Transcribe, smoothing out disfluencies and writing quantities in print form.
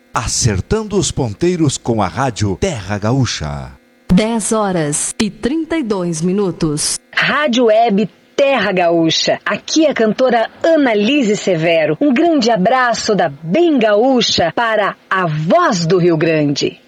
Acertando os ponteiros com a rádio Terra Gaúcha. 10h32. Rádio Web Terra Gaúcha. Aqui é a cantora Annalise Severo. Um grande abraço da Bem Gaúcha para a voz do Rio Grande.